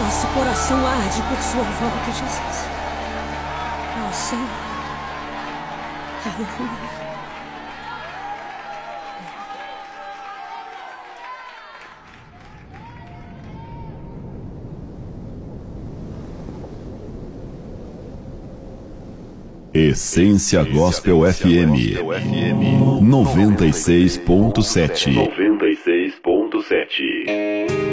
Nosso coração arde por sua volta, Jesus. Ó Senhor. Aleluia. Essência Gospel FM 96.7.